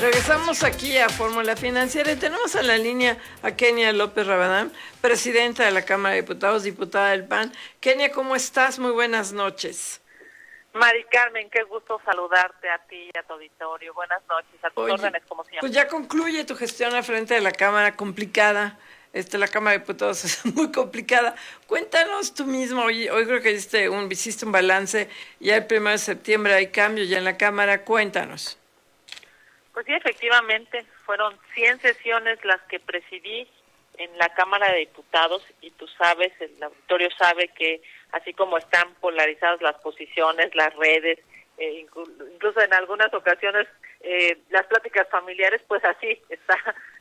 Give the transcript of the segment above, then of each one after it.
Regresamos aquí a Fórmula Financiera y tenemos en la línea a Kenia López Rabadán, presidenta de la Cámara de Diputados, diputada del PAN. Kenia, ¿cómo estás? Muy buenas noches. Mari Carmen, qué gusto saludarte a ti y a tu auditorio. Buenas noches, a tus órdenes, como siempre. Pues ya concluye tu gestión al frente de la Cámara, complicada. La Cámara de Diputados es muy complicada. Cuéntanos tú mismo, hoy creo que hiciste un balance, ya el 1 de septiembre hay cambio ya en la Cámara, cuéntanos. Pues sí, efectivamente, fueron 100 sesiones las que presidí en la Cámara de Diputados y tú sabes, el auditorio sabe que así como están polarizadas las posiciones, las redes, incluso en algunas ocasiones las pláticas familiares, pues así está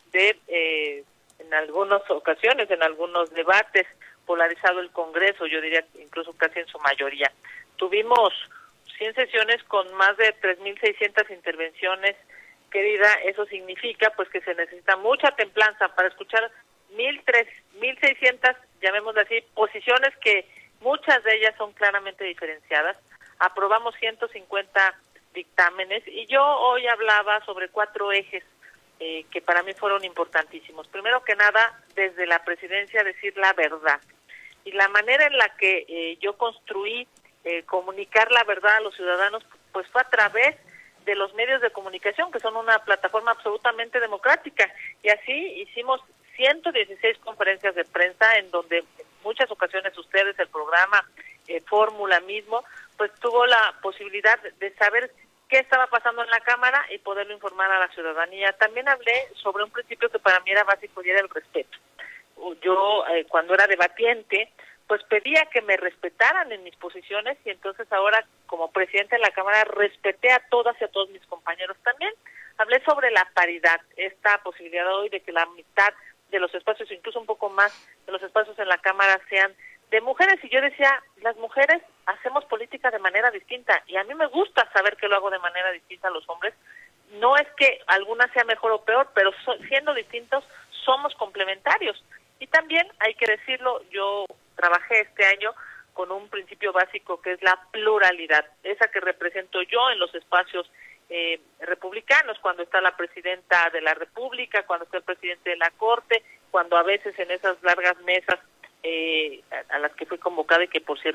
en algunas ocasiones, en algunos debates, polarizado el Congreso, yo diría incluso casi en su mayoría. Tuvimos 100 sesiones con más de 3.600 intervenciones. Querida, eso significa pues que se necesita mucha templanza para escuchar 1.600, llamémosle así, posiciones que muchas de ellas son claramente diferenciadas. Aprobamos 150 dictámenes y yo hoy hablaba sobre 4 ejes que para mí fueron importantísimos. Primero que nada, desde la presidencia decir la verdad. Y la manera en la que yo construí comunicar la verdad a los ciudadanos pues fue a través de los medios de comunicación, que son una plataforma absolutamente democrática, y así hicimos 116 conferencias de prensa en donde en muchas ocasiones ustedes, el programa Fórmula mismo, pues tuvo la posibilidad de saber qué estaba pasando en la Cámara y poderlo informar a la ciudadanía. También hablé sobre un principio que para mí era básico y era el respeto. Yo cuando era debatiente, pues pedía que me respetaran en mis posiciones y entonces ahora como presidente de la Cámara respeté a todas y a todos mis compañeros también. Hablé sobre la paridad, esta posibilidad hoy de que la mitad de los espacios, incluso un poco más de los espacios en la Cámara sean de mujeres, y yo decía, las mujeres hacemos política de manera distinta y a mí me gusta saber que lo hago de manera distinta a los hombres. No es que alguna sea mejor o peor, pero siendo distintos somos complementarios. Y también hay que decirlo, yo trabajé este año con un principio básico que es la pluralidad, esa que represento yo en los espacios republicanos, cuando está la presidenta de la República, cuando está el presidente de la Corte, cuando a veces en esas largas mesas a las que fui convocada y que por cierto